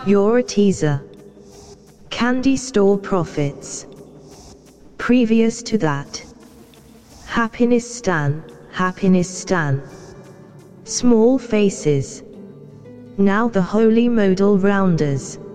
You're a teaser. Candy store profits. Previous to that. Happiness Stan, Happiness Stan. Small faces. Now the holy modal rounders.